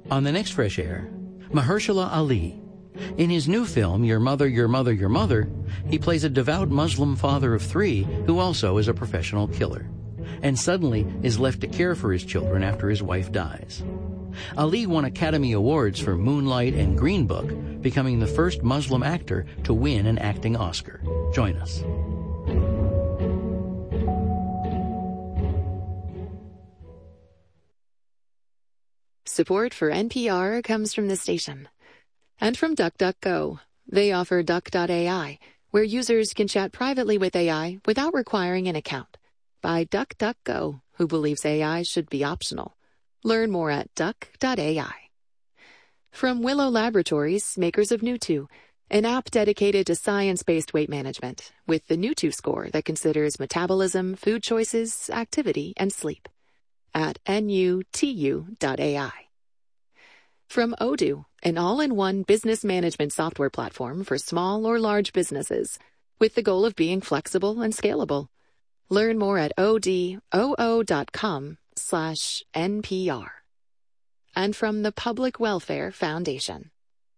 On the next Fresh Air, Mahershala Ali. In his new film, Your Mother, Your Mother, Your Mother, he plays a devout Muslim father of 3 who also is a professional killer, and suddenly is left to care for his children after his wife dies. Ali won Academy Awards for Moonlight and Green Book, becoming the first Muslim actor to win an acting Oscar. Join us. Support for NPR comes from the station. And from DuckDuckGo. They offer Duck.ai, where users can chat privately with AI without requiring an account. By DuckDuckGo, who believes AI should be optional. Learn more at Duck.ai. From Willow Laboratories, makers of Nutu, an app dedicated to science-based weight management, with the Nutu score that considers metabolism, food choices, activity, and sleep. At NUTU.ai. From Odoo, an all-in-one business management software platform for small or large businesses, with the goal of being flexible and scalable. Learn more at odoo.com/NPR. And from the Public Welfare Foundation.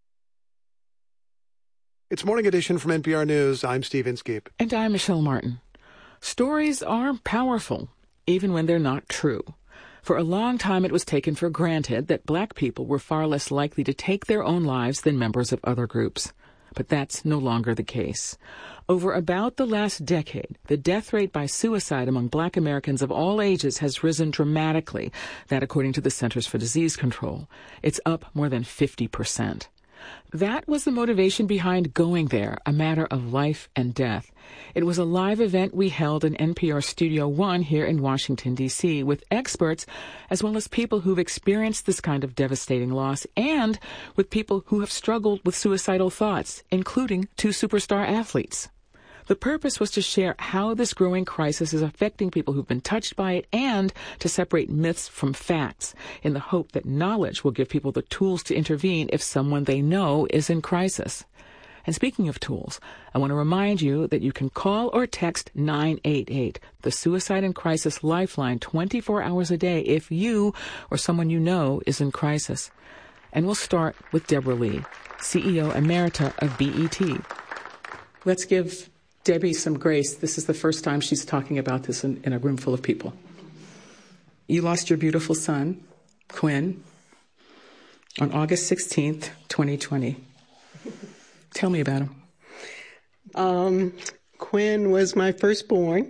It's Morning Edition from NPR News. I'm Steve Inskeep. And I'm Michelle Martin. Stories are powerful, even when they're not true. For a long time, it was taken for granted that Black people were far less likely to take their own lives than members of other groups. But that's no longer the case. Over about the last decade, the death rate by suicide among Black Americans of all ages has risen dramatically. That according to the Centers for Disease Control. It's up more than 50%. That was the motivation behind Going There, a matter of life and death. It was a live event we held in NPR Studio One here in Washington, D.C., with experts as well as people who've experienced this kind of devastating loss and with people who have struggled with suicidal thoughts, including 2 superstar athletes. The purpose was to share how this growing crisis is affecting people who've been touched by it and to separate myths from facts in the hope that knowledge will give people the tools to intervene if someone they know is in crisis. And speaking of tools, I want to remind you that you can call or text 988, the Suicide and Crisis Lifeline, 24 hours a day if you or someone you know is in crisis. And we'll start with Deborah Lee, CEO Emerita of BET. Let's give Debbie some grace. This is the first time she's talking about this in a room full of people. You lost your beautiful son, Quinn, on August 16th, 2020. Tell me about him. Quinn was my firstborn,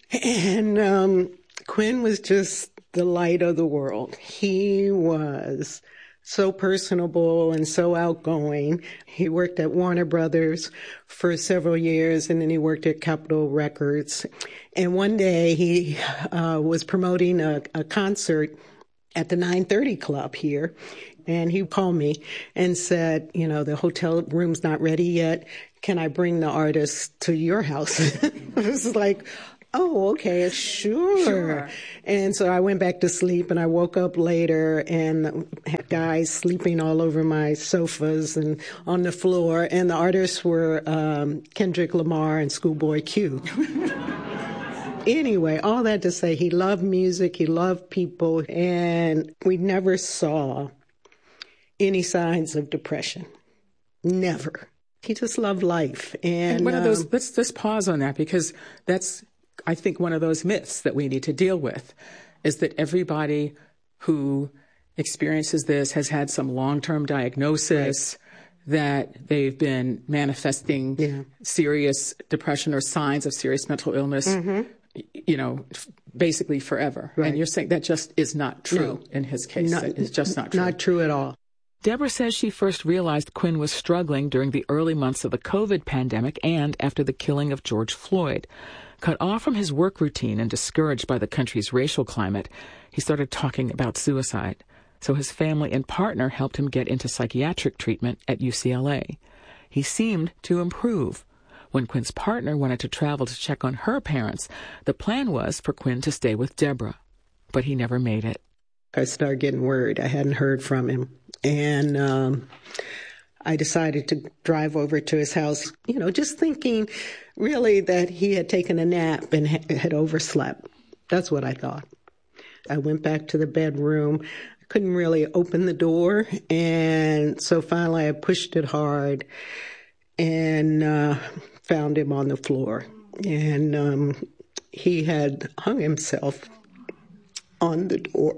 and Quinn was just the light of the world. He was so personable and so outgoing. He worked at Warner Brothers for several years, and then he worked at Capitol Records. And one day he was promoting a concert at the 930 Club here. And he called me and said, you know, the hotel room's not ready yet. Can I bring the artist to your house? I was like, oh, okay, sure. And so I went back to sleep, and I woke up later and had guys sleeping all over my sofas and on the floor. And the artists were Kendrick Lamar and Schoolboy Q. Anyway, all that to say, he loved music, he loved people, and we never saw any signs of depression. Never. He just loved life. And one of those, let's pause on that, because that's, I think, one of those myths that we need to deal with, is that everybody who experiences this has had some long-term diagnosis, that they've been manifesting serious depression or signs of serious mental illness, you know, basically forever. Right. And you're saying that just is not true in his case. It's just not true. Not true at all. Deborah says she first realized Quinn was struggling during the early months of the COVID pandemic and after the killing of George Floyd. Cut off from his work routine and discouraged by the country's racial climate, he started talking about suicide. So his family and partner helped him get into psychiatric treatment at UCLA. He seemed to improve. When Quinn's partner wanted to travel to check on her parents, the plan was for Quinn to stay with Deborah. But he never made it. I started getting worried. I hadn't heard from him. And I decided to drive over to his house, you know, just thinking really that he had taken a nap and had overslept. That's what I thought. I went back to the bedroom, couldn't really open the door. And so finally I pushed it hard and found him on the floor. And he had hung himself on the door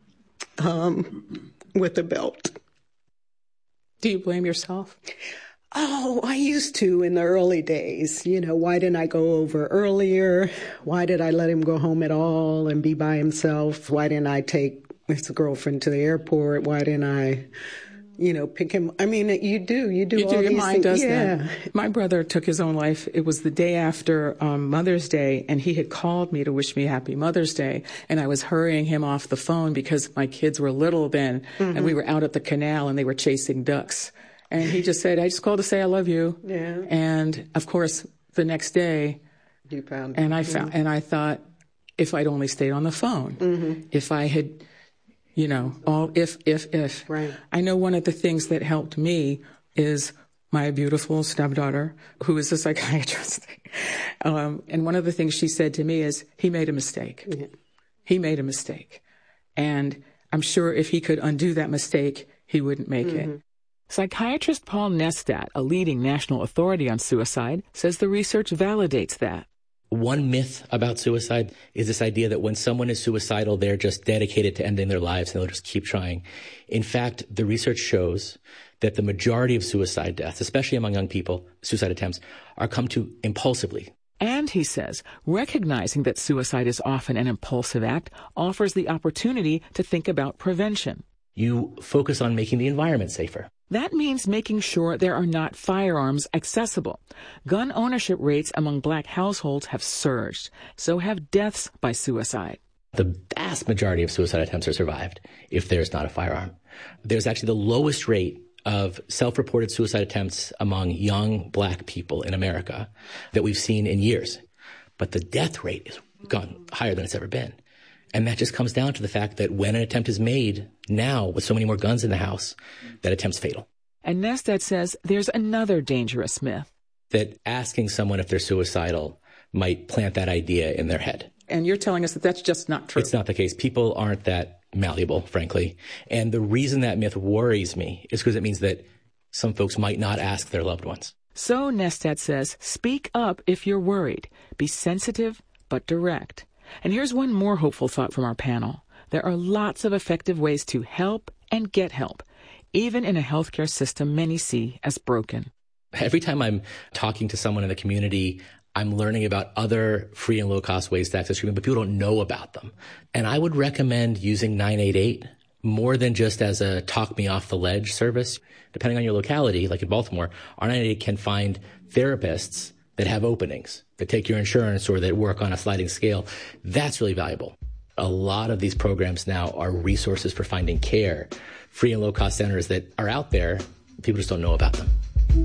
with a belt. Do you blame yourself? Oh, I used to in the early days. You know, why didn't I go over earlier? Why did I let him go home at all and be by himself? Why didn't I take his girlfriend to the airport? Why didn't I, pick him? I mean, you do all your these mind things. does that. My brother took his own life. It was the day after Mother's Day, and he had called me to wish me Happy Mother's Day, and I was hurrying him off the phone because my kids were little then, and we were out at the canal, and they were chasing ducks. And he just said, I just called to say I love you. Yeah. And, of course, the next day, You found and I thought, if I'd only stayed on the phone, if I had, if. Right. I know one of the things that helped me is my beautiful stepdaughter, who is a psychiatrist. And one of the things she said to me is, he made a mistake. Yeah. He made a mistake. And I'm sure if he could undo that mistake, he wouldn't make it. Psychiatrist Paul Nestat, a leading national authority on suicide, says the research validates that. One myth about suicide is this idea that when someone is suicidal, they're just dedicated to ending their lives and they'll just keep trying. In fact, the research shows that the majority of suicide deaths, especially among young people, suicide attempts, are come to impulsively. And, he says, recognizing that suicide is often an impulsive act offers the opportunity to think about prevention. You focus on making the environment safer. That means making sure there are not firearms accessible. Gun ownership rates among black households have surged. So have deaths by suicide. The vast majority of suicide attempts are survived if there's not a firearm. There's actually the lowest rate of self-reported suicide attempts among young black people in America that we've seen in years. But the death rate has gone higher than it's ever been. And that just comes down to the fact that when an attempt is made now with so many more guns in the house, that attempt's fatal. And Nestat says there's another dangerous myth. That asking someone if they're suicidal might plant that idea in their head. And you're telling us that that's just not true. It's not the case. People aren't that malleable, frankly. And the reason that myth worries me is because it means that some folks might not ask their loved ones. So, Nestat says, speak up if you're worried. Be sensitive, but direct. And here's one more hopeful thought from our panel. There are lots of effective ways to help and get help, even in a healthcare system many see as broken. Every time I'm talking to someone in the community, I'm learning about other free and low-cost ways to access treatment, but people don't know about them. And I would recommend using 988 more than just as a talk-me-off-the-ledge service. Depending on your locality, like in Baltimore, our 988 can find therapists that have openings, that take your insurance or that work on a sliding scale. That's really valuable. A lot of these programs now are resources for finding care, free and low-cost centers that are out there. People just don't know about them.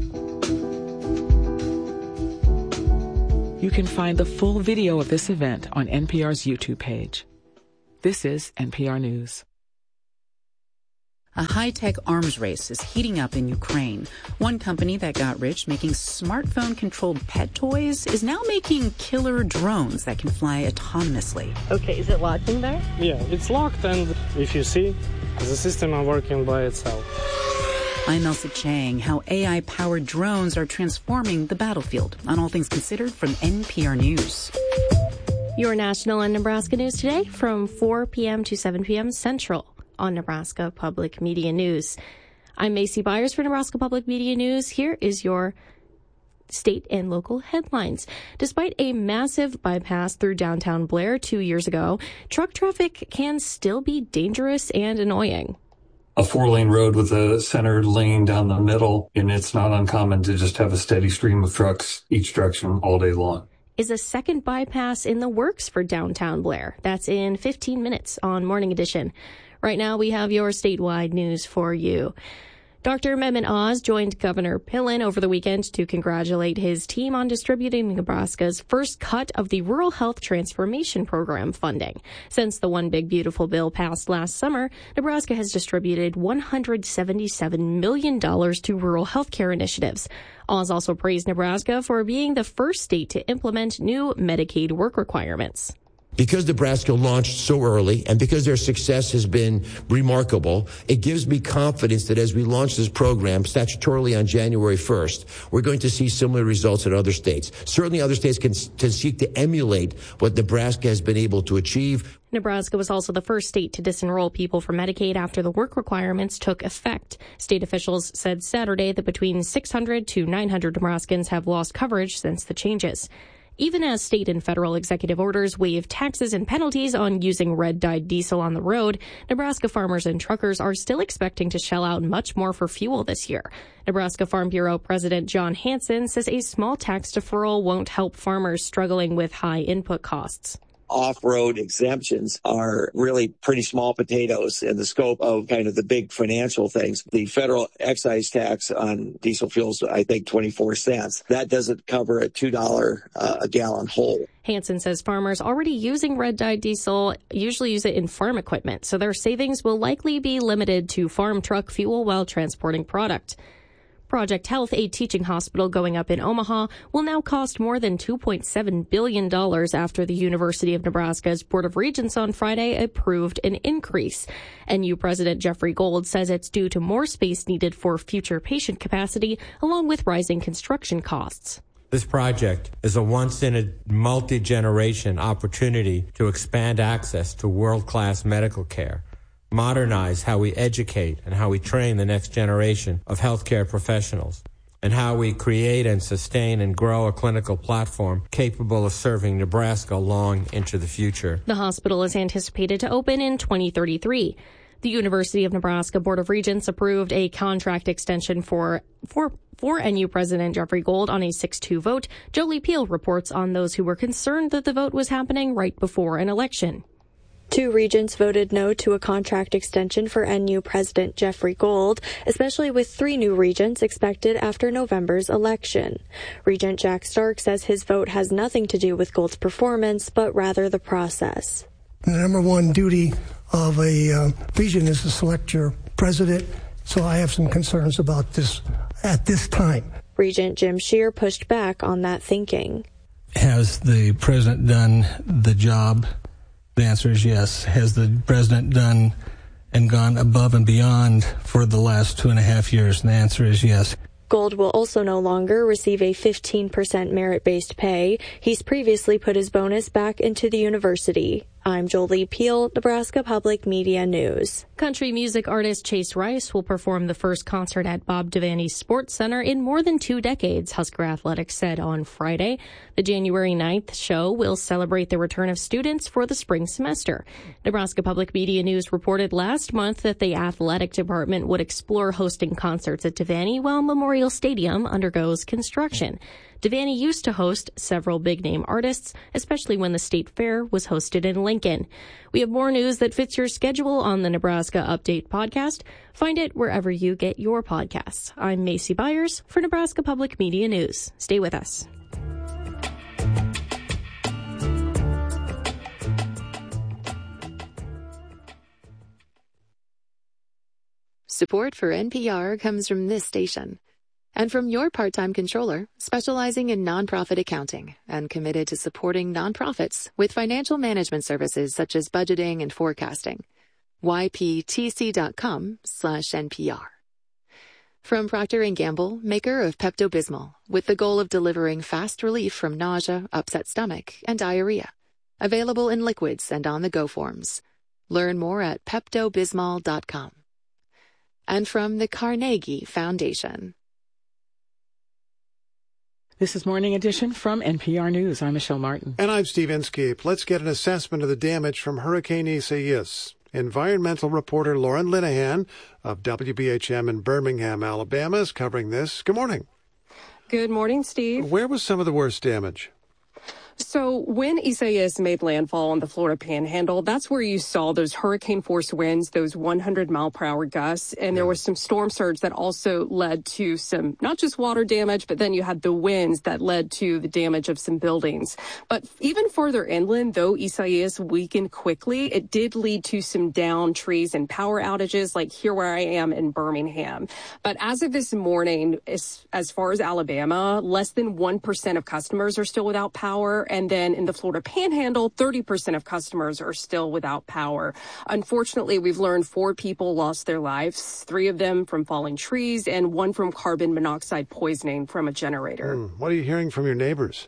You can find the full video of this event on NPR's YouTube page. This is NPR News. A high-tech arms race is heating up in Ukraine. One company that got rich making smartphone-controlled pet toys is now making killer drones that can fly autonomously. Okay, is it locked in there? Yeah, it's locked, and if you see, the system is working by itself. I'm Elsa Chang. How AI-powered drones are transforming the battlefield on All Things Considered from NPR News. Your national and Nebraska news today from 4 p.m. to 7 p.m. Central on Nebraska Public Media News. I'm Macy Byers for Nebraska Public Media News. Here is your state and local headlines. Despite a massive bypass through downtown Blair 2 years ago, truck traffic can still be dangerous and annoying. A 4-lane road with a center lane down the middle, and it's not uncommon to just have a steady stream of trucks each direction all day long. Is a second bypass in the works for downtown Blair? That's in 15 minutes on Morning Edition. Right now, we have your statewide news for you. Dr. Mehmet Oz joined Governor Pillen over the weekend to congratulate his team on distributing Nebraska's first cut of the Rural Health Transformation Program funding. Since the One Big Beautiful bill passed last summer, Nebraska has distributed $177 million to rural health care initiatives. Oz also praised Nebraska for being the first state to implement new Medicaid work requirements. Because Nebraska launched so early and because their success has been remarkable, it gives me confidence that as we launch this program statutorily on January 1st, we're going to see similar results in other states. Certainly other states can seek to emulate what Nebraska has been able to achieve. Nebraska was also the first state to disenroll people from Medicaid after the work requirements took effect. State officials said Saturday that between 600 to 900 Nebraskans have lost coverage since the changes. Even as state and federal executive orders waive taxes and penalties on using red-dyed diesel on the road, Nebraska farmers and truckers are still expecting to shell out much more for fuel this year. Nebraska Farm Bureau President John Hansen says a small tax deferral won't help farmers struggling with high input costs. Off-road exemptions are really pretty small potatoes in the scope of kind of the big financial things. The federal excise tax on diesel fuels, I think 24 cents. That doesn't cover a $2 a gallon hole. Hansen says farmers already using red-dyed diesel usually use it in farm equipment, so their savings will likely be limited to farm truck fuel while transporting product. Project Health, a teaching hospital going up in Omaha, will now cost more than $2.7 billion after the University of Nebraska's Board of Regents on Friday approved an increase. NU President Jeffrey Gold says it's due to more space needed for future patient capacity, along with rising construction costs. This project is a once-in-a-multi-generation opportunity to expand access to world-class medical care, modernize how we educate and how we train the next generation of healthcare professionals, and how we create and sustain and grow a clinical platform capable of serving Nebraska long into the future. The hospital is anticipated to open in 2033. The University of Nebraska Board of Regents approved a contract extension for NU President Jeffrey Gold on a 6-2 vote. Jolie Peel reports on those who were concerned that the vote was happening right before an election. 2 regents voted no to a contract extension for NU President Jeffrey Gold, especially with 3 new regents expected after November's election. Regent Jack Stark says his vote has nothing to do with Gold's performance, but rather the process. The number one duty of a regent is to select your president, so I have some concerns about this at this time. Regent Jim Scheer pushed back on that thinking. Has the president done the job? The answer is yes. Has the president done and gone above and beyond for the last 2.5 years? And the answer is yes. Gold will also no longer receive a 15% merit-based pay. He's previously put his bonus back into the university. I'm Jolie Peel, Nebraska Public Media News. Country music artist Chase Rice will perform the first concert at Bob Devaney Sports Center in more than 2 decades, Husker Athletics said on Friday. The January 9th show will celebrate the return of students for the spring semester. Nebraska Public Media News reported last month that the athletic department would explore hosting concerts at Devaney while Memorial Stadium undergoes construction. Devaney used to host several big-name artists, especially when the state fair was hosted in Lincoln. We have more news that fits your schedule on the Nebraska Update podcast. Find it wherever you get your podcasts. I'm Macy Byers for Nebraska Public Media News. Stay with us. Support for NPR comes from this station. And from your part-time controller, specializing in nonprofit accounting and committed to supporting nonprofits with financial management services such as budgeting and forecasting. yptc.com/NPR. From Procter & Gamble, maker of Pepto-Bismol, with the goal of delivering fast relief from nausea, upset stomach, and diarrhea. Available in liquids and on-the-go forms. Learn more at PeptoBismol.com. And from the Carnegie Foundation. This is Morning Edition from NPR News. I'm Michelle Martin. And I'm Steve Inskeep. Let's get an assessment of the damage from Hurricane Isaias. Environmental reporter Lauren Linehan of WBHM in Birmingham, Alabama, is covering this. Good morning. Good morning, Steve. Where was some of the worst damage? So when Isaias made landfall on the Florida Panhandle, that's where you saw those hurricane-force winds, those 100-mile-per-hour gusts, and there was some storm surge that also led to some, not just water damage, but then you had the winds that led to the damage of some buildings. But even further inland, though Isaias weakened quickly, it did lead to some downed trees and power outages, like here where I am in Birmingham. But as of this morning, as far as Alabama, less than 1% of customers are still without power. there. And then in the Florida Panhandle, 30% of customers are still without power. Unfortunately, we've learned 4 people lost their lives, 3 of them from falling trees and 1 from carbon monoxide poisoning from a generator. What are you hearing from your neighbors?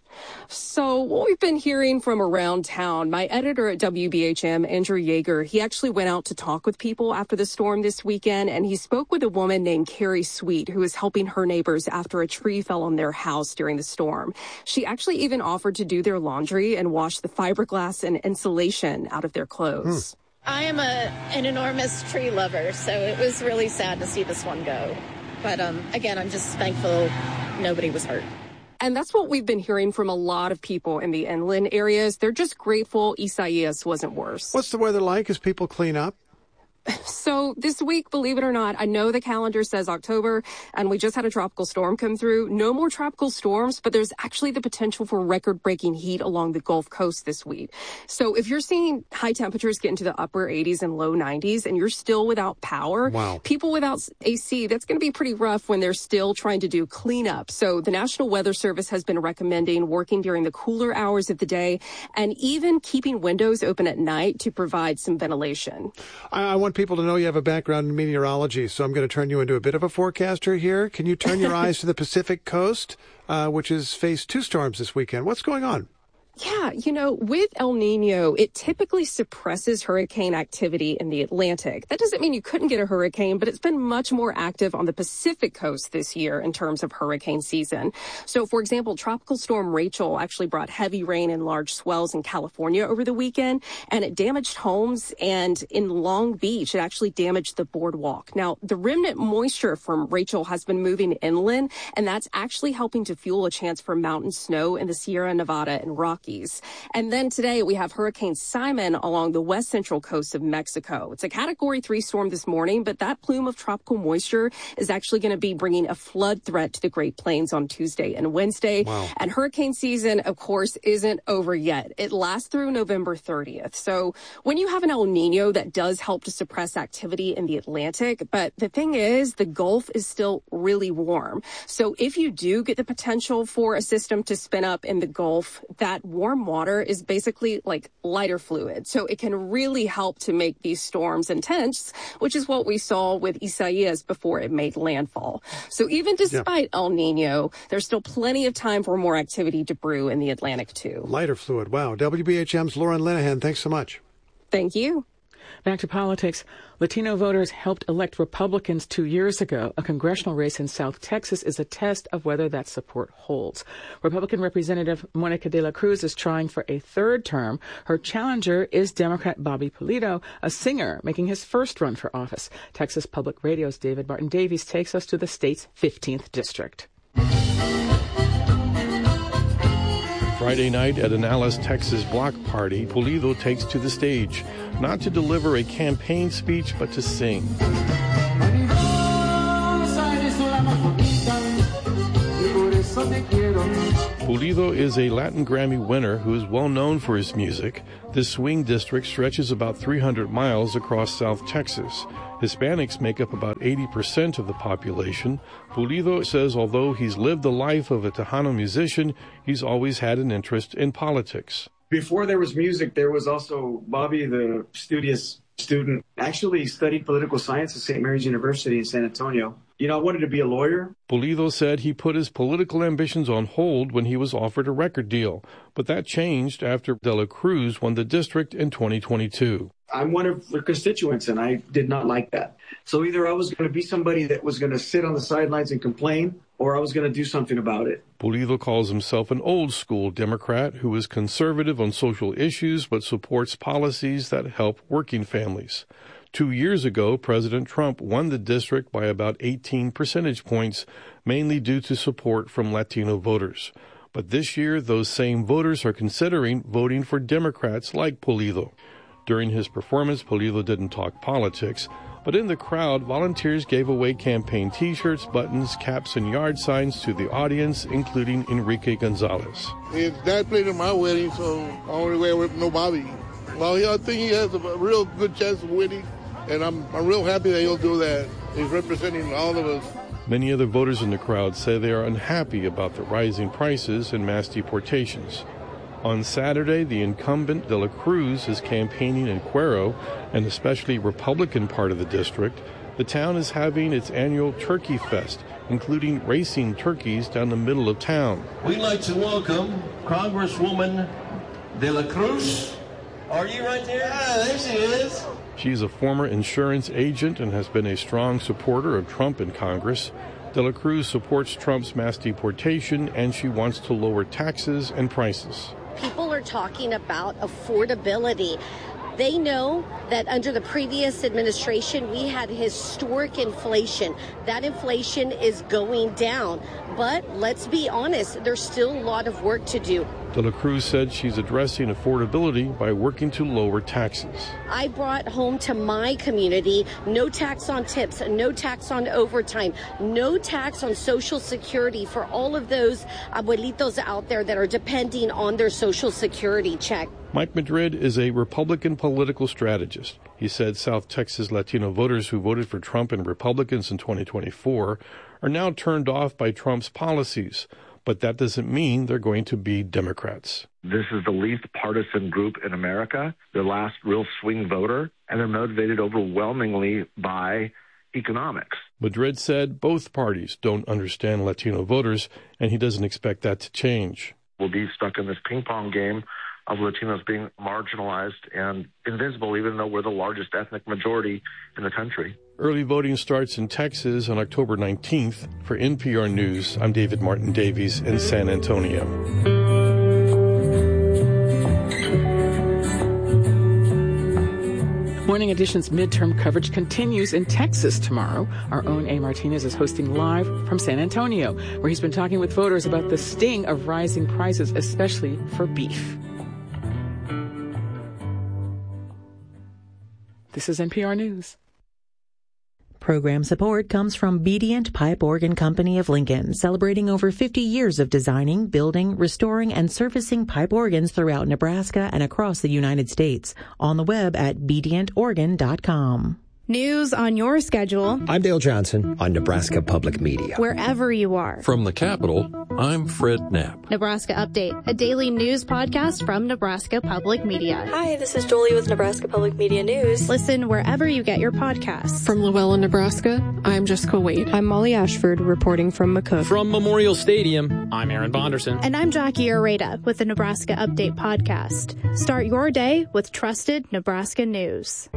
So what we've been hearing from around town, my editor at WBHM, Andrew Yeager, he actually went out to talk with people after the storm this weekend, and he spoke with a woman named Carrie Sweet, who is helping her neighbors after a tree fell on their house during the storm. She actually even offered to do their laundry and wash the fiberglass and insulation out of their clothes. I am an enormous tree lover, so it was really sad to see this one go. But again, I'm just thankful nobody was hurt. And that's what we've been hearing from a lot of people in the inland areas. They're just grateful Isaias wasn't worse. What's the weather like as people clean up? So this week, believe it or not, I know the calendar says October, and we just had a tropical storm come through. No more tropical storms, but there's actually the potential for record-breaking heat along the Gulf Coast this week. So if you're seeing high temperatures get into the upper 80s and low 90s, and you're still without power, people without AC, that's going to be pretty rough when they're still trying to do cleanup. So the National Weather Service has been recommending working during the cooler hours of the day and even keeping windows open at night to provide some ventilation. I want people to know you have a background in meteorology, so I'm going to turn you into a bit of a forecaster here. Can you turn your eyes to the Pacific coast, which has faced 2 storms this weekend? What's going on? Yeah, you know, with El Nino, it typically suppresses hurricane activity in the Atlantic. That doesn't mean you couldn't get a hurricane, but it's been much more active on the Pacific coast this year in terms of hurricane season. So, for example, Tropical Storm Rachel actually brought heavy rain and large swells in California over the weekend, and it damaged homes. And in Long Beach, it actually damaged the boardwalk. Now, the remnant moisture from Rachel has been moving inland, and that's actually helping to fuel a chance for mountain snow in the Sierra Nevada and Rockies. And then today we have Hurricane Simon along the west central coast of Mexico. It's a Category 3 storm this morning, but that plume of tropical moisture is actually going to be bringing a flood threat to the Great Plains on Tuesday and Wednesday. And hurricane season, of course, isn't over yet. It lasts through November 30th. So when you have an El Nino, that does help to suppress activity in the Atlantic. But the thing is, the Gulf is still really warm. So if you do get the potential for a system to spin up in the Gulf, that warm water is basically like lighter fluid. So it can really help to make these storms intense, which is what we saw with Isaias before it made landfall. So even despite El Nino, there's still plenty of time for more activity to brew in the Atlantic too. Lighter fluid. Wow. WBHM's Lauren Linehan. Thanks so much. Thank you. Back to politics. Latino voters helped elect Republicans 2 years ago. A congressional race in South Texas is a test of whether that support holds. Republican Representative Monica de la Cruz is trying for a 3rd term. Her challenger is Democrat Bobby Pulido, a singer making his first run for office. Texas Public Radio's David Martin Davies takes us to the state's 15th district. Friday night at an Alice, Texas block party, Pulido takes to the stage, not to deliver a campaign speech, but to sing. Pulido is a Latin Grammy winner who is well known for his music. This swing district stretches about 300 miles across South Texas. Hispanics make up about 80% of the population. Pulido says although he's lived the life of a Tejano musician, he's always had an interest in politics. Before there was music, there was also Bobby, the studious student, actually studied political science at St. Mary's University in San Antonio. You know, I wanted to be a lawyer. Pulido said he put his political ambitions on hold when he was offered a record deal, but that changed after De La Cruz won the district in 2022. I'm one of the constituents, and I did not like that. So either I was going to be somebody that was going to sit on the sidelines and complain, or I was going to do something about it. Pulido calls himself an old-school Democrat who is conservative on social issues but supports policies that help working families. 2 years ago, President Trump won the district by about 18 percentage points, mainly due to support from Latino voters. But this year, those same voters are considering voting for Democrats like Pulido. During his performance, Pulido didn't talk politics, but in the crowd, volunteers gave away campaign T-shirts, buttons, caps, and yard signs to the audience, including Enrique Gonzalez. His dad played in my wedding, so I only wear with no Bobby. Well, I think he has a real good chance of winning, and I'm real happy that he'll do that. He's representing all of us. Many other voters in the crowd say they are unhappy about the rising prices and mass deportations. On Saturday, the incumbent De La Cruz is campaigning in Cuero, an especially Republican part of the district. The town is having its annual Turkey Fest, including racing turkeys down the middle of town. We'd like to welcome Congresswoman De La Cruz. Are you right there? Ah, there she is. She's a former insurance agent and has been a strong supporter of Trump in Congress. De La Cruz supports Trump's mass deportation, and she wants to lower taxes and prices. People are talking about affordability. They know that under the previous administration, we had historic inflation. That inflation is going down. But let's be honest, there's still a lot of work to do. De La Cruz said she's addressing affordability by working to lower taxes. I brought home to my community no tax on tips, no tax on overtime, no tax on Social Security for all of those abuelitos out there that are depending on their Social Security check. Mike Madrid is a Republican political strategist. He said South Texas Latino voters who voted for Trump and Republicans in 2024 are now turned off by Trump's policies. But that doesn't mean they're going to be Democrats. This is the least partisan group in America, the last real swing voter, and they're motivated overwhelmingly by economics. Madrid said both parties don't understand Latino voters, and he doesn't expect that to change. We'll be stuck in this ping-pong game of Latinos being marginalized and invisible, even though we're the largest ethnic majority in the country. Early voting starts in Texas on October 19th. For NPR News, I'm David Martin Davies in San Antonio. Morning Edition's midterm coverage continues in Texas tomorrow. Our own A. Martinez is hosting live from San Antonio, where he's been talking with voters about the sting of rising prices, especially for beef. This is NPR News. Program support comes from Bedient Pipe Organ Company of Lincoln, celebrating over 50 years of designing, building, restoring, and servicing pipe organs throughout Nebraska and across the United States. On the web at BedientOrgan.com. News on your schedule. I'm Dale Johnson on Nebraska Public Media. Wherever you are. From the Capitol, I'm Fred Knapp. Nebraska Update, a daily news podcast from Nebraska Public Media. Hi, this is Jolie with Nebraska Public Media News. Listen wherever you get your podcasts. From Llewellyn, Nebraska, I'm Jessica Wade. I'm Molly Ashford, reporting from McCook. From Memorial Stadium, I'm Aaron Bonderson. And I'm Jackie Areta with the Nebraska Update podcast. Start your day with trusted Nebraska news.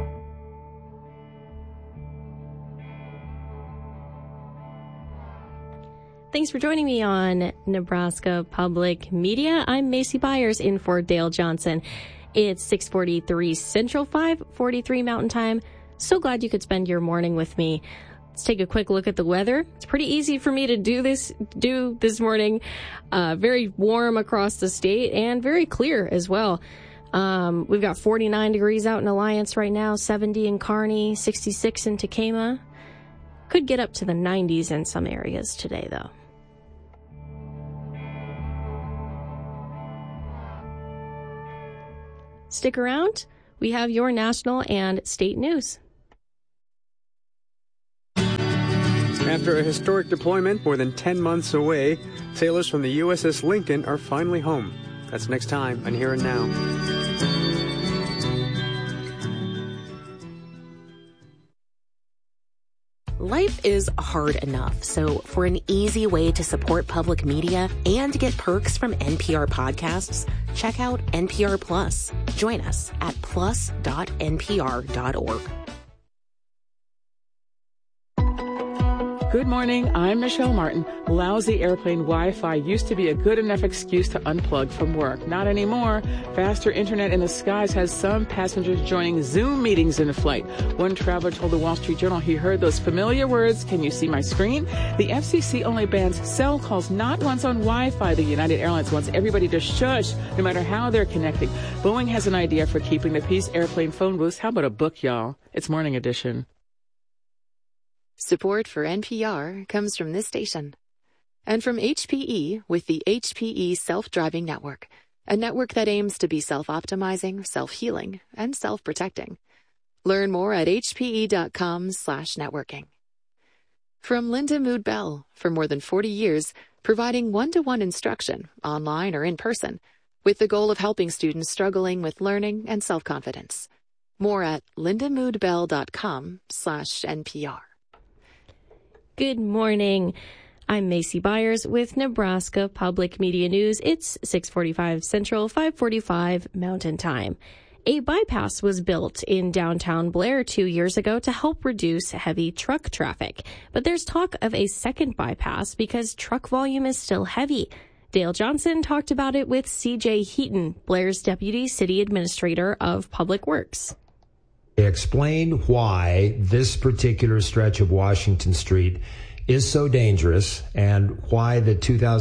Thanks for joining me on Nebraska Public Media. I'm Macy Byers in for Dale Johnson. It's 6:43 Central, 5:43 Mountain Time. So glad you could spend your morning with me. Let's take a quick look at the weather. It's pretty easy for me to do this morning. Very warm across the state and very clear as well. We've got 49 degrees out in Alliance right now, 70 in Kearney, 66 in Tekamah. Could get up to the 90s in some areas today, though. Stick around. We have your national and state news. After a historic deployment more than 10 months away, sailors from the USS Lincoln are finally home. That's next time on Here and Now. Life is hard enough, so for an easy way to support public media and get perks from NPR podcasts, check out NPR Plus. Join us at plus.npr.org. Good morning, I'm Michelle Martin. Lousy airplane Wi-Fi used to be a good enough excuse to unplug from work. Not anymore. Faster internet in the skies has some passengers joining Zoom meetings in flight. One traveler told the Wall Street Journal he heard those familiar words, "Can you see my screen?" The FCC only bans cell calls, not ones on Wi-Fi. The United Airlines wants everybody to shush, no matter how they're connecting. Boeing has an idea for keeping the peace. Airplane phone booths. How about a book, y'all? It's Morning Edition. Support for NPR comes from this station. And from HPE with the HPE Self-Driving Network, a network that aims to be self-optimizing, self-healing, and self-protecting. Learn more at hpe.com/networking. From Linda Mood Bell, for more than 40 years, providing one-to-one instruction, online or in person. with the goal of helping students struggling with learning and self-confidence. More at lindamoodbell.com/NPR. Good morning. I'm Macy Byers with Nebraska Public Media News. It's 6:45 Central, 5:45 Mountain Time. A bypass was built in downtown Blair 2 years ago to help reduce heavy truck traffic. But there's talk of a second bypass because truck volume is still heavy. Dale Johnson talked about it with C.J. Heaton, Blair's Deputy City Administrator of Public Works. Explain why this particular stretch of Washington Street is so dangerous and why the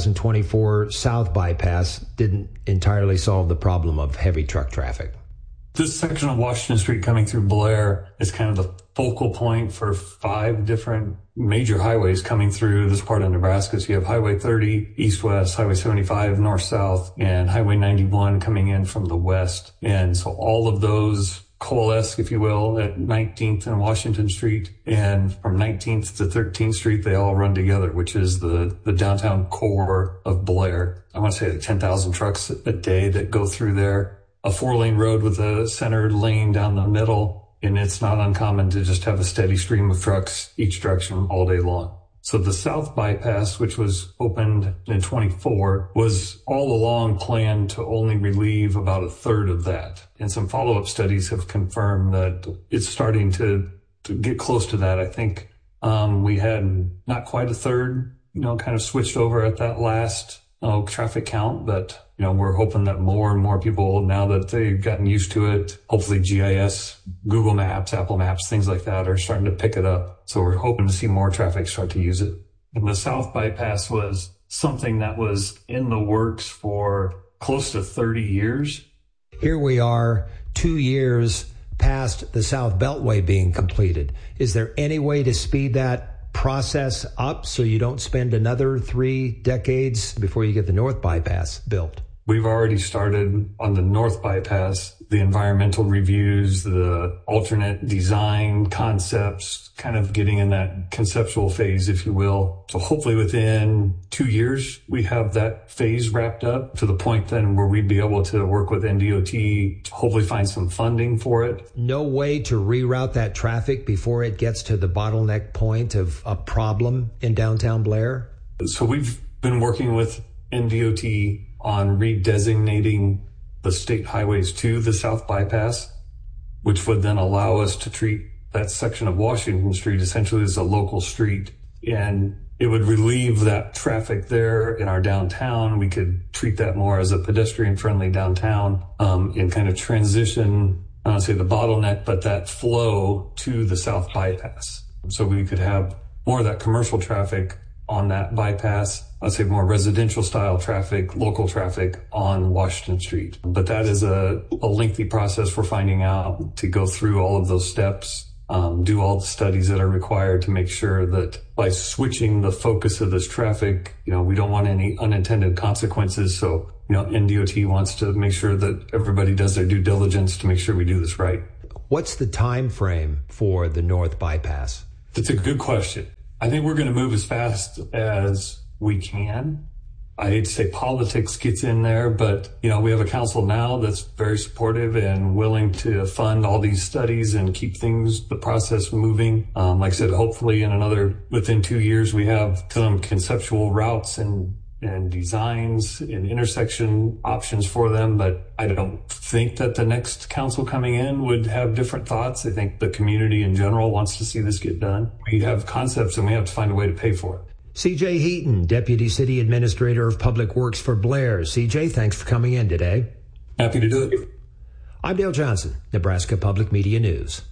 2024 South Bypass didn't entirely solve the problem of heavy truck traffic. This section of Washington Street coming through Blair is kind of the focal point for 5 different major highways coming through this part of Nebraska. So you have Highway 30 east-west, Highway 75 north-south, and Highway 91 coming in from the west. And so all of those coalesce, if you will, at 19th and Washington Street. And from 19th to 13th Street, they all run together, which is the downtown core of Blair. I want to say like 10,000 trucks a day that go through there. A 4-lane road with a center lane down the middle, and it's not uncommon to just have a steady stream of trucks each direction all day long. So the South Bypass, which was opened in 24, was all along planned to only relieve about a third of that. And some follow-up studies have confirmed that it's starting to get close to that. I think we had not quite a third, kind of switched over at that last traffic count, but we're hoping that more and more people, now that they've gotten used to it, hopefully GIS, Google Maps, Apple Maps, things like that are starting to pick it up. So we're hoping to see more traffic start to use it. And the South Bypass was something that was in the works for close to 30 years. Here we are 2 years past the South Beltway being completed. Is there any way to speed that process up so you don't spend another 3 decades before you get the North Bypass built? We've already started on the North Bypass, the environmental reviews, the alternate design concepts, kind of getting in that conceptual phase, if you will. So hopefully within 2 years, we have that phase wrapped up to the point then where we'd be able to work with NDOT to hopefully find some funding for it. No way to reroute that traffic before it gets to the bottleneck point of a problem in downtown Blair? So we've been working with NDOT on redesignating the state highways to the South Bypass, which would then allow us to treat that section of Washington Street essentially as a local street. And it would relieve that traffic there in our downtown. We could treat that more as a pedestrian-friendly downtown and kind of transition, I don't say the bottleneck, but that flow to the South Bypass. So we could have more of that commercial traffic on that bypass, I'd say more residential style traffic, local traffic on Washington Street. But that is a lengthy process we're finding out to go through all of those steps, do all the studies that are required to make sure that by switching the focus of this traffic, we don't want any unintended consequences. So, NDOT wants to make sure that everybody does their due diligence to make sure we do this right. What's the time frame for the North Bypass? That's a good question. I think we're going to move as fast as we can. I hate to say politics gets in there, but, we have a council now that's very supportive and willing to fund all these studies and keep the process moving. Like I said, hopefully within 2 years, we have some conceptual routes and designs and intersection options for them. But I don't think that the next council coming in would have different thoughts. I think the community in general wants to see this get done. We have concepts and we have to find a way to pay for it. C.J. Heaton, Deputy City Administrator of Public Works for Blair. C.J., thanks for coming in today. Happy to do it. I'm Dale Johnson, Nebraska Public Media News.